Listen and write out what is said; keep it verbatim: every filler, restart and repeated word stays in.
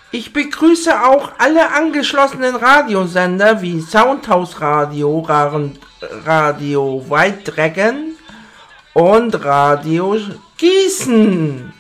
Ich begrüße auch alle angeschlossenen Radiosender wie Soundhouse Radio, Radio White Dragon und Radio Gießen.